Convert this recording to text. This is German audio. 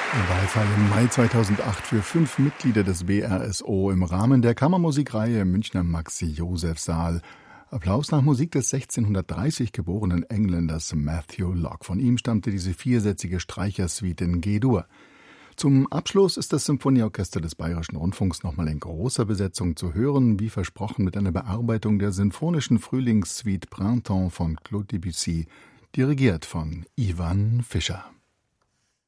Beifall im Mai 2008 für 5 Mitglieder des BRSO im Rahmen der Kammermusikreihe im Münchner Maxi-Joseph-Saal. Applaus nach Musik des 1630 geborenen Engländers Matthew Locke. Von ihm stammte diese viersätzige Streichersuite in G-Dur. Zum Abschluss ist das Symphonieorchester des Bayerischen Rundfunks nochmal in großer Besetzung zu hören, wie versprochen mit einer Bearbeitung der sinfonischen Frühlingssuite Printemps von Claude Debussy, dirigiert von Ivan Fischer.